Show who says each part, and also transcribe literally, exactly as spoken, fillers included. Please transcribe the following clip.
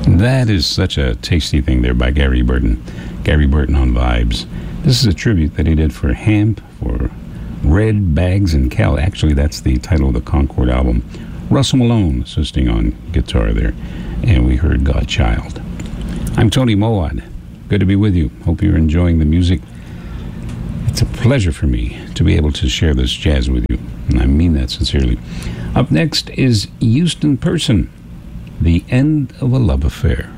Speaker 1: That is such a tasty thing there by Gary Burton. Gary Burton on Vibes. This is a tribute that he did for Hamp, for Red Bags and Cal. Actually, that's the title of the Concord album. Russell Malone assisting on guitar there. And we heard Godchild. I'm Tony Moad. Good to be with you. Hope you're enjoying the music. It's a pleasure for me to be able to share this jazz with you. And I mean that sincerely. Up next is Houston Person, The End of a Love Affair.